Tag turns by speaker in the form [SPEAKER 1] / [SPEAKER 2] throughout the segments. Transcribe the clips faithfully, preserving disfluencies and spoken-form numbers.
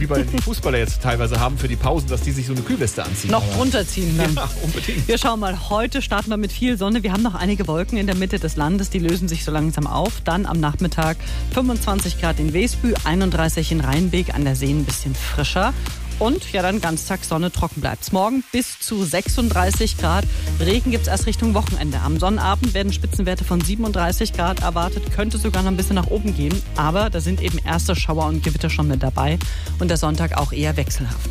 [SPEAKER 1] wie bei den Fußballern jetzt teilweise haben für die Pausen, dass die sich so eine Kühlweste anziehen.
[SPEAKER 2] Noch drunter ziehen dann.
[SPEAKER 1] Ja, unbedingt.
[SPEAKER 2] Wir schauen mal, heute starten wir mit viel Sonne. Wir haben noch einige Wolken in der Mitte des Landes, die lösen sich so langsam auf. Dann am Nachmittag fünfundzwanzig Grad in Wesbü, einunddreißig in Rheinbeek, an der See ein bisschen frischer. Und ja, dann ganztags Sonne, trocken bleibt's. Morgen bis zu sechsunddreißig Grad. Regen gibt's erst Richtung Wochenende. Am Sonnabend werden Spitzenwerte von siebenunddreißig Grad erwartet. Könnte sogar noch ein bisschen nach oben gehen. Aber da sind eben erste Schauer und Gewitter schon mit dabei. Und der Sonntag auch eher wechselhaft.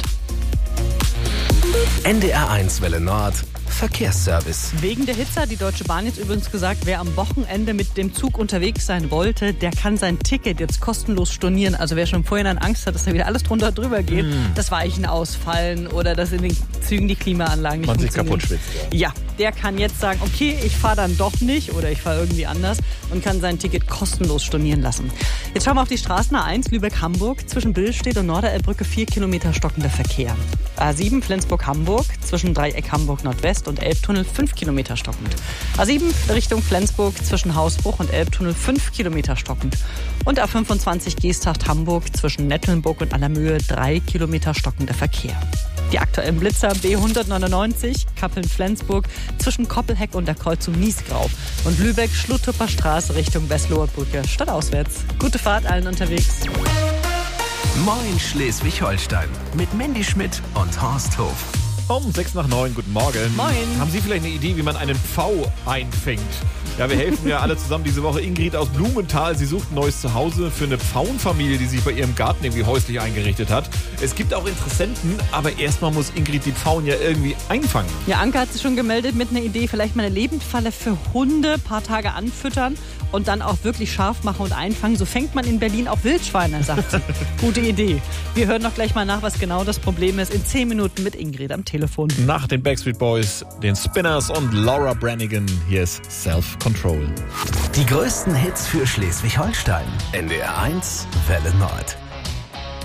[SPEAKER 3] N D R eins Welle Nord Verkehrsservice.
[SPEAKER 2] Wegen der Hitze hat die Deutsche Bahn jetzt übrigens gesagt, wer am Wochenende mit dem Zug unterwegs sein wollte, der kann sein Ticket jetzt kostenlos stornieren. Also wer schon vorhin Angst hat, dass da wieder alles drunter drüber geht, mm. das Weichen ausfallen oder dass in den Zügen die Klimaanlagen nicht
[SPEAKER 1] Man sich
[SPEAKER 2] funktionieren.
[SPEAKER 1] kaputt schwitzt.
[SPEAKER 2] Ja. ja, der kann jetzt sagen, okay, ich fahre dann doch nicht oder ich fahre irgendwie anders und kann sein Ticket kostenlos stornieren lassen. Jetzt schauen wir auf die Straßen A eins Lübeck-Hamburg. Zwischen Billstedt und Norderelbbrücke vier Kilometer stockender Verkehr. A sieben Flensburg-Hamburg zwischen Dreieck Hamburg-Nordwest und Elbtunnel fünf Kilometer stockend. A sieben Richtung Flensburg zwischen Hausbruch und Elbtunnel fünf Kilometer stockend. Und A fünfundzwanzig Geesthacht-Hamburg zwischen Nettelnburg und Allermöhe drei Kilometer stockender Verkehr. Die aktuellen Blitzer B hundertneunundneunzig Kappeln-Flensburg zwischen Koppelheck und der Kreuzung Niesgrau. Und Lübeck-Schluttrupper Straße Richtung Westloher Brücke stadtauswärts. Gute Fahrt allen unterwegs.
[SPEAKER 3] Moin Schleswig-Holstein mit Mandy Schmidt und Horst Hof.
[SPEAKER 1] Um sechs nach neun, guten Morgen.
[SPEAKER 2] Moin.
[SPEAKER 1] Haben Sie vielleicht eine Idee, wie man einen Pfau einfängt? Ja, wir helfen ja alle zusammen diese Woche. Ingrid aus Blumenthal, sie sucht ein neues Zuhause für eine Pfauenfamilie, die sich bei ihrem Garten irgendwie häuslich eingerichtet hat. Es gibt auch Interessenten, aber erstmal muss Ingrid die Pfauen ja irgendwie einfangen.
[SPEAKER 2] Ja, Anke hat sich schon gemeldet mit einer Idee, vielleicht mal eine Lebendfalle für Hunde, ein paar Tage anfüttern und dann auch wirklich scharf machen und einfangen. So fängt man in Berlin auch Wildschweine, sagt sie. Gute Idee. Wir hören doch gleich mal nach, was genau das Problem ist. In zehn Minuten mit Ingrid am Telefon.
[SPEAKER 1] Nach den Backstreet Boys, den Spinners und Laura Branigan, hier ist Self Control.
[SPEAKER 3] Die größten Hits für Schleswig-Holstein. N D R eins Welle Nord.